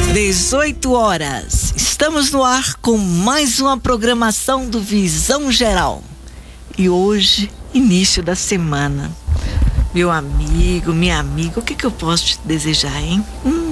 18h. Estamos no ar com mais uma programação do Visão Geral. E hoje, início da semana. Meu amigo, minha amiga, o que eu posso te desejar, hein?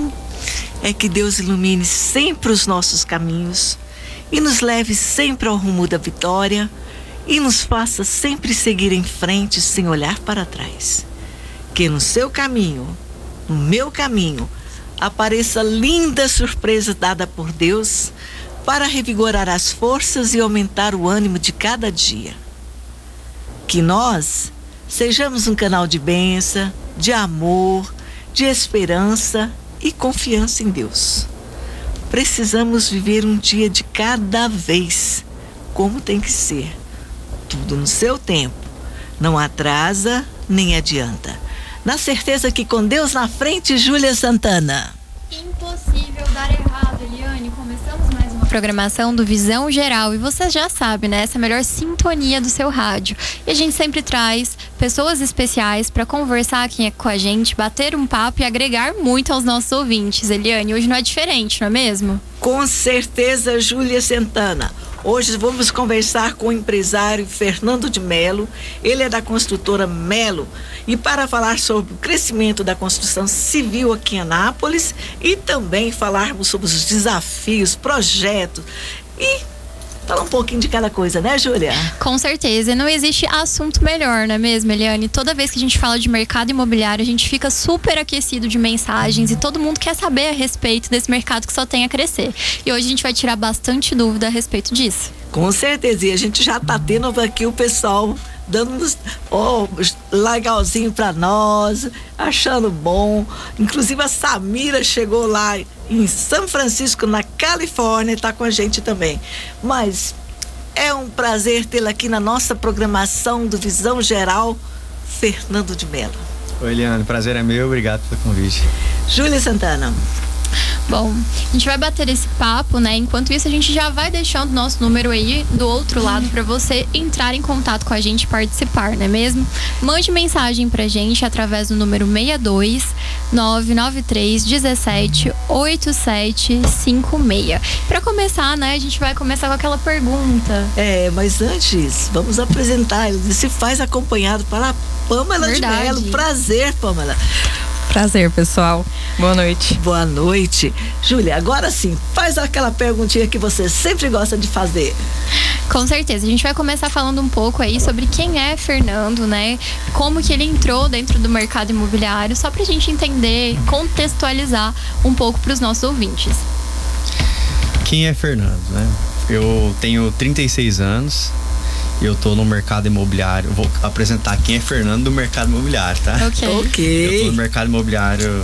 É que Deus ilumine sempre os nossos caminhos e nos leve sempre ao rumo da vitória e nos faça sempre seguir em frente sem olhar para trás. Que no seu caminho, no meu caminho, apareça linda surpresa dada por Deus para revigorar as forças e aumentar o ânimo de cada dia. Que nós sejamos um canal de bênção, de amor, de esperança e confiança em Deus. Precisamos viver um dia de cada vez, como tem que ser. Tudo no seu tempo. Não atrasa nem adianta. Na certeza que com Deus na frente, Júlia Santana. Impossível dar errado, Eliane. Começamos mais uma programação do Visão Geral. E você já sabe, né? Essa é a melhor sintonia do seu rádio. E a gente sempre traz pessoas especiais para conversar aqui com a gente, bater um papo e agregar muito aos nossos ouvintes. Eliane, hoje não é diferente, não é mesmo? Com certeza, Júlia Santana. Hoje vamos conversar com o empresário Fernando de Melo. Ele é da construtora Melo. E para falar sobre o crescimento da construção civil aqui em Anápolis e também falarmos sobre os desafios, projetos e falar um pouquinho de cada coisa, né, Júlia? Com certeza. Não existe assunto melhor, não é mesmo, Eliane? Toda vez que a gente fala de mercado imobiliário, a gente fica super aquecido de mensagens e todo mundo quer saber a respeito desse mercado que só tem a crescer. E hoje a gente vai tirar bastante dúvida a respeito disso. Com certeza. E a gente já tá tendo aqui o pessoal dando legalzinho pra nós, achando bom. Inclusive a Samira chegou lá em São Francisco, na Califórnia, tá com a gente também. Mas é um prazer tê-la aqui na nossa programação do Visão Geral, Fernando de Melo. Oi, Eliane, prazer é meu, obrigado pelo convite. Júlia Santana. Bom, a gente vai bater esse papo, né? Enquanto isso, a gente já vai deixando o nosso número aí do outro lado para você entrar em contato com a gente e participar, não é mesmo? Mande mensagem pra gente através do número 62 993 17 8756. Para começar, né? A gente vai começar com aquela pergunta. Mas antes, vamos apresentar. Ele se faz acompanhado pela Pamela de Melo. Prazer, Pamela. Prazer, pessoal. Boa noite. Boa noite. Júlia, agora sim, faz aquela perguntinha que você sempre gosta de fazer. Com certeza. A gente vai começar falando um pouco aí sobre quem é Fernando, né? Como que ele entrou dentro do mercado imobiliário, só pra gente entender, contextualizar um pouco pros nossos ouvintes. Quem é Fernando, né? Eu tenho 36 anos. Eu tô no mercado imobiliário. Vou apresentar quem é Fernando do mercado imobiliário, tá? Ok. Eu tô no mercado imobiliário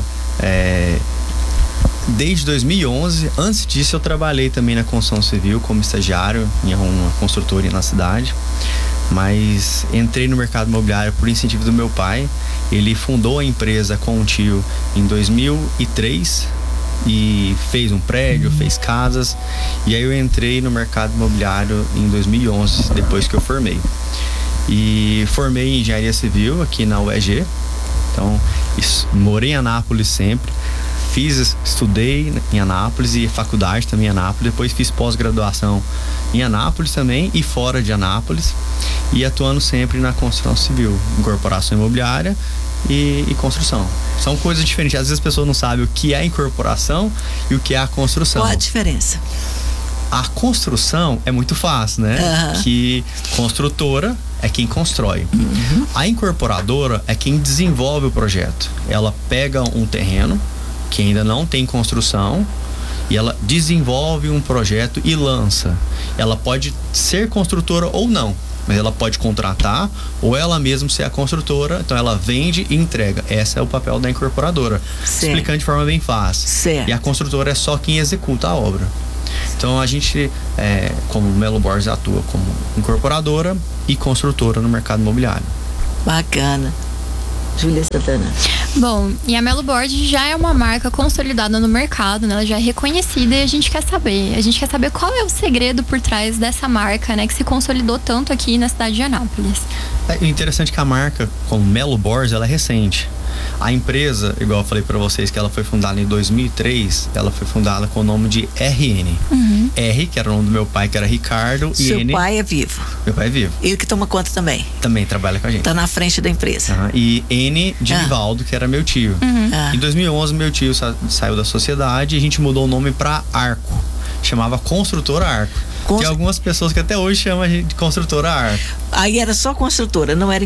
desde 2011. Antes disso, eu trabalhei também na construção civil como estagiário em uma construtora na cidade. Mas entrei no mercado imobiliário por incentivo do meu pai. Ele fundou a empresa com um tio em 2003. E fez um prédio, fez casas. E aí eu entrei no mercado imobiliário em 2011, depois que eu formei. E formei em engenharia civil aqui na UEG. Então, morei em Anápolis sempre. Estudei em Anápolis e faculdade também em Anápolis. Depois fiz pós-graduação em Anápolis também e fora de Anápolis. E atuando sempre na construção civil, incorporação imobiliária e construção. São coisas diferentes. Às vezes as pessoas não sabem o que é a incorporação e o que é a construção. Qual a diferença? A construção é muito fácil, né? Que construtora é quem constrói. A incorporadora é quem desenvolve o projeto. Ela pega um terreno que ainda não tem construção e ela desenvolve um projeto e lança. Ela pode ser construtora ou não, mas ela pode contratar ou ela mesma ser a construtora. Então ela vende e entrega. Esse é o papel da incorporadora. Certo. Explicando de forma bem fácil. Certo. E a construtora é só quem executa a obra. Então a gente, como Melo Borges, atua como incorporadora e construtora no mercado imobiliário. Bacana. Júlia Santana. Bom, e a Melo Borges já é uma marca consolidada no mercado, né? Ela já é reconhecida e a gente quer saber qual é o segredo por trás dessa marca, né? Que se consolidou tanto aqui na cidade de Anápolis. É interessante que a marca, como Melo Borges, ela é recente. A empresa, igual eu falei para vocês, que ela foi fundada em 2003, ela foi fundada com o nome de RN. R, que era o nome do meu pai, que era Ricardo, e Seu N... pai é vivo. Meu pai é vivo. Ele que toma conta também. Também trabalha com a gente. Tá na frente da empresa. E N de Nivaldo, que era meu tio. Em 2011, meu tio saiu da sociedade e a gente mudou o nome para Arco. Chamava Construtora Arco. Tem algumas pessoas que até hoje chamam a gente de Construtora Arco. Aí era só construtora, não era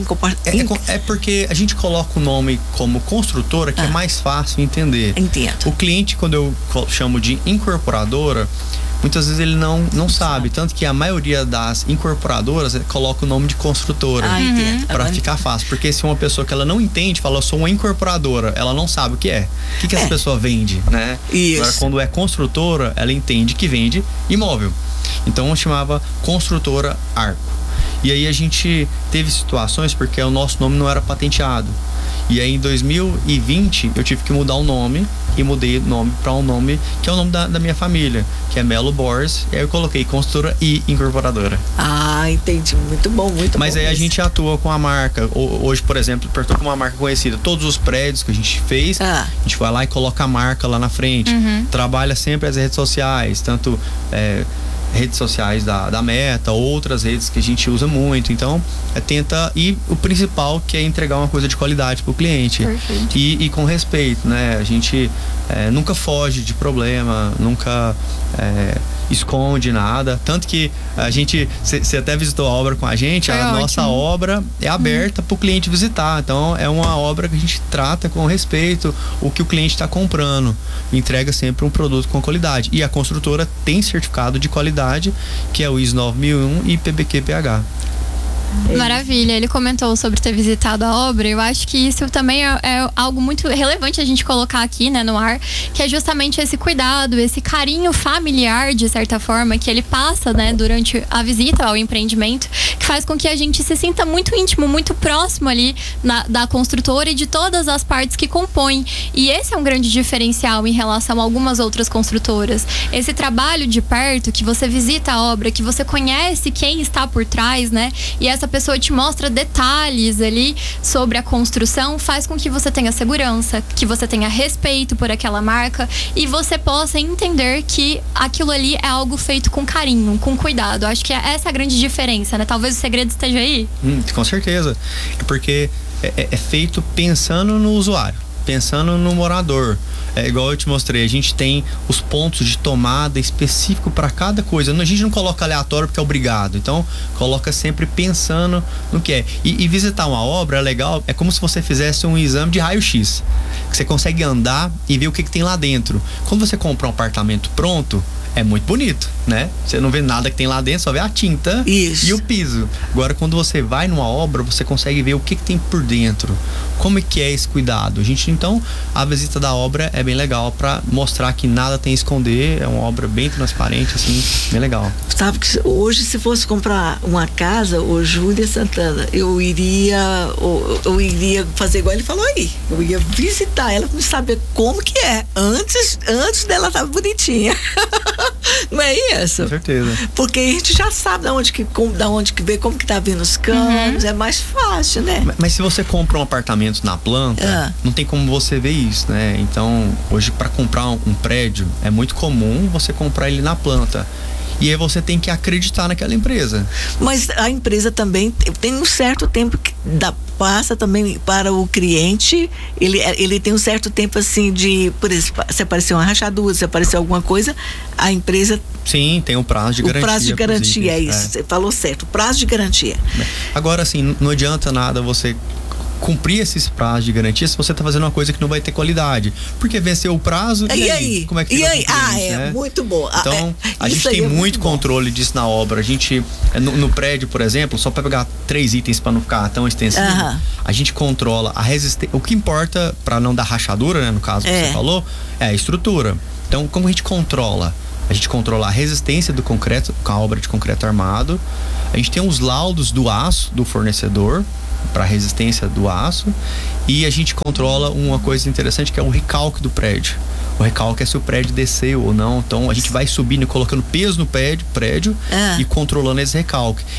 É porque a gente coloca o nome como construtora, que é mais fácil entender. Entendo. O cliente, quando eu chamo de incorporadora, muitas vezes ele não sabe. Tanto que a maioria das incorporadoras coloca o nome de construtora. Entendo. Pra ficar fácil. Porque se uma pessoa que ela não entende fala, eu sou uma incorporadora, ela não sabe o que é. O que essa pessoa vende, né? Isso. Agora, quando é construtora, ela entende que vende imóvel. Então, eu chamava Construtora Arco. E aí a gente teve situações porque o nosso nome não era patenteado. E aí em 2020 eu tive que mudar o nome e mudei o nome para um nome que é o nome da minha família, que é Melo Borges. E aí eu coloquei construtora e incorporadora. Entendi. Muito bom, muito Mas bom. Mas aí a gente atua com a marca. Hoje, por exemplo, perto com uma marca conhecida. Todos os prédios que a gente fez, a gente vai lá e coloca a marca lá na frente. Trabalha sempre as redes sociais, tanto redes sociais da Meta, outras redes que a gente usa muito. Então, tenta, e o principal que é entregar uma coisa de qualidade pro cliente. E com respeito, né? A gente nunca foge de problema, nunca esconde nada. Tanto que a gente, você até visitou a obra com a gente, nossa obra é aberta pro cliente visitar. Então, é uma obra que a gente trata com respeito o que o cliente está comprando. Entrega sempre um produto com qualidade. E a construtora tem certificado de qualidade, que é o ISO 9001 e PBQ-PH. Maravilha, ele comentou sobre ter visitado a obra. Eu acho que isso também é algo muito relevante a gente colocar aqui, né, no ar, que é justamente esse cuidado, esse carinho familiar, de certa forma, que ele passa, né, durante a visita ao empreendimento, que faz com que a gente se sinta muito íntimo, muito próximo ali da construtora e de todas as partes que compõem. E esse é um grande diferencial em relação a algumas outras construtoras. Esse trabalho de perto, que você visita a obra, que você conhece quem está por trás, né, e essa pessoa te mostra detalhes ali sobre a construção, faz com que você tenha segurança, que você tenha respeito por aquela marca e você possa entender que aquilo ali é algo feito com carinho, com cuidado. Acho que essa é a grande diferença, né? Talvez o segredo esteja aí. Com certeza. Porque é feito pensando no usuário, pensando no morador. Igual eu te mostrei, a gente tem os pontos de tomada específico para cada coisa. A gente não coloca aleatório porque é obrigado. Então, coloca sempre pensando no que é. E visitar uma obra é legal, é como se você fizesse um exame de raio-x. Que você consegue andar e ver o que tem lá dentro. Quando você compra um apartamento pronto, é muito bonito, né? Você não vê nada que tem lá dentro, só vê a tinta e o piso. Agora, quando você vai numa obra, você consegue ver o que tem por dentro. Como é que é esse cuidado? Então, a visita da obra é bem legal para mostrar que nada tem a esconder. É uma obra bem transparente, assim, bem legal. Sabe que hoje, se fosse comprar uma casa, ô Júlia Santana, eu iria fazer igual ele falou aí. Eu ia visitar ela para saber como que é. Antes dela estar bonitinha. Não é isso? Com certeza. Porque a gente já sabe da onde que vê, como que tá vindo os canos, é mais fácil, né? Mas se você compra um apartamento na planta, não tem como você ver isso, né? Então, hoje, para comprar um prédio, é muito comum você comprar ele na planta. E aí você tem que acreditar naquela empresa. Mas a empresa também tem um certo tempo que passa também para o cliente. Ele tem um certo tempo assim de, por exemplo, se aparecer uma rachadura, se aparecer alguma coisa, a empresa... Sim, tem um prazo de garantia. O prazo de garantia, é isso. Você falou certo, o prazo de garantia. Agora, assim, não adianta nada você cumprir esses prazos de garantia se você está fazendo uma coisa que não vai ter qualidade, porque venceu o prazo e aí? Como é que fica? Né? Muito bom. Então, a gente tem muito controle disso na obra. A gente, no prédio, por exemplo, só para pegar 3 itens para não ficar tão extensivo, a gente controla a resistência. O que importa para não dar rachadura, né, no caso que você falou, é a estrutura. Então, como a gente controla? A gente controla a resistência do concreto, com a obra de concreto armado. A gente tem os laudos do aço do fornecedor para resistência do aço, e a gente controla uma coisa interessante, que é o recalque do prédio. O recalque é se o prédio desceu ou não. Então a gente vai subindo e colocando peso no prédio e controlando esse recalque.